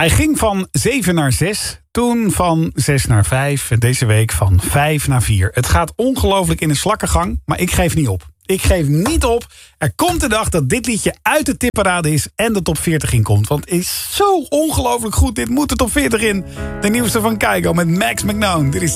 Hij ging van 7 naar 6, toen van 6 naar 5 en deze week van 5 naar 4. Het gaat ongelooflijk in een slakkengang, maar ik geef niet op. Ik geef niet op. Er komt de dag dat dit liedje uit de tipparade is en de top 40 inkomt. Want het is zo ongelooflijk goed. Dit moet de top 40 in. De nieuwste van Kygo met Max McNown. Dit is